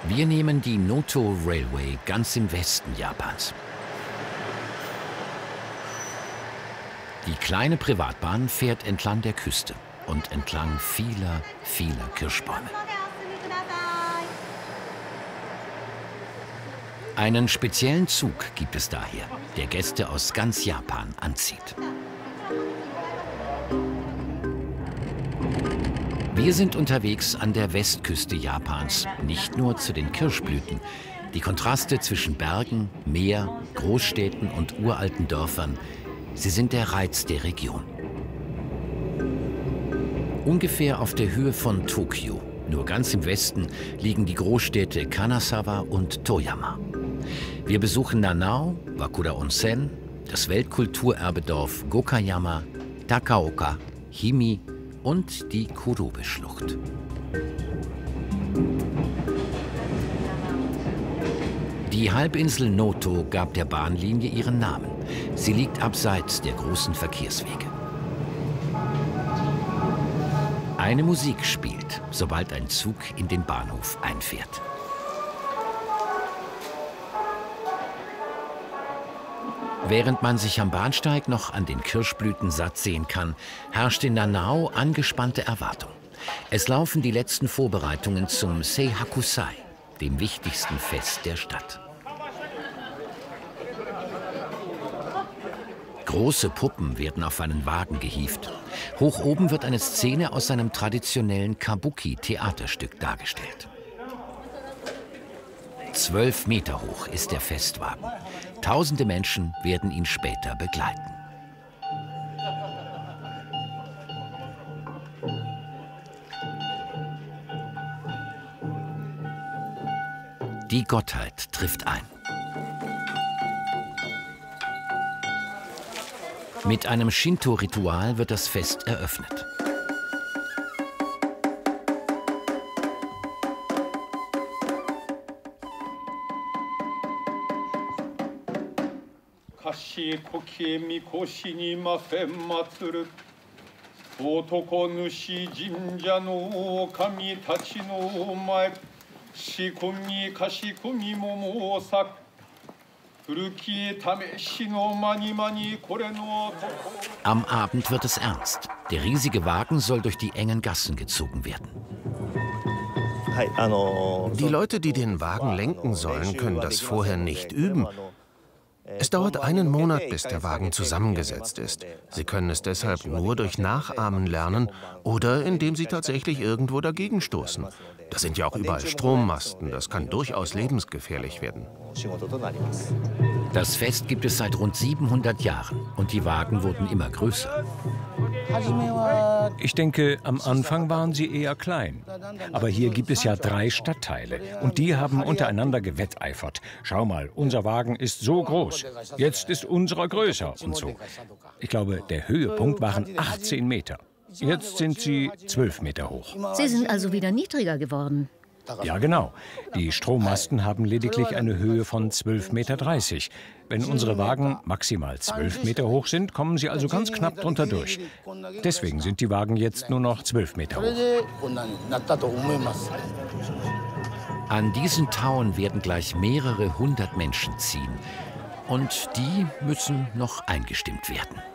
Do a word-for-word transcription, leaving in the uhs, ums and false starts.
Wir nehmen die Noto Railway ganz im Westen Japans. Die kleine Privatbahn fährt entlang der Küste und entlang vieler, vieler Kirschbäume. Einen speziellen Zug gibt es daher, der Gäste aus ganz Japan anzieht. Wir sind unterwegs an der Westküste Japans, nicht nur zu den Kirschblüten. Die Kontraste zwischen Bergen, Meer, Großstädten und uralten Dörfern, sie sind der Reiz der Region. Ungefähr auf der Höhe von Tokio, nur ganz im Westen, liegen die Großstädte Kanazawa und Toyama. Wir besuchen Nanao, Wakura Onsen, das Weltkulturerbedorf Gokayama, Takaoka, Himi und die Kurobe-Schlucht. Die Halbinsel Noto gab der Bahnlinie ihren Namen. Sie liegt abseits der großen Verkehrswege. Eine Musik spielt, sobald ein Zug in den Bahnhof einfährt. Während man sich am Bahnsteig noch an den Kirschblüten satt sehen kann, herrscht in Nanao angespannte Erwartung. Es laufen die letzten Vorbereitungen zum Seihakusei, dem wichtigsten Fest der Stadt. Große Puppen werden auf einen Wagen gehievt. Hoch oben wird eine Szene aus einem traditionellen Kabuki-Theaterstück dargestellt. Zwölf Meter hoch ist der Festwagen. Tausende Menschen werden ihn später begleiten. Die Gottheit trifft ein. Mit einem Shinto-Ritual wird das Fest eröffnet. Am Abend wird es ernst. Der riesige Wagen soll durch die engen Gassen gezogen werden. Die Leute, die den Wagen lenken sollen, können das vorher nicht üben. Es dauert einen Monat, bis der Wagen zusammengesetzt ist. Sie können es deshalb nur durch Nachahmen lernen oder indem sie tatsächlich irgendwo dagegen stoßen. Da sind ja auch überall Strommasten, das kann durchaus lebensgefährlich werden. Das Fest gibt es seit rund siebenhundert Jahren und die Wagen wurden immer größer. Ich denke, am Anfang waren sie eher klein. Aber hier gibt es ja drei Stadtteile und die haben untereinander gewetteifert. Schau mal, unser Wagen ist so groß, jetzt ist unserer größer und so. Ich glaube, der Höhepunkt waren achtzehn Meter. Jetzt sind sie zwölf Meter hoch. Sie sind also wieder niedriger geworden. Ja, genau. Die Strommasten haben lediglich eine Höhe von zwölf Meter dreißig. Wenn unsere Wagen maximal zwölf Meter hoch sind, kommen sie also ganz knapp drunter durch. Deswegen sind die Wagen jetzt nur noch zwölf Meter hoch. An diesen Tauen werden gleich mehrere hundert Menschen ziehen. Und die müssen noch eingestimmt werden.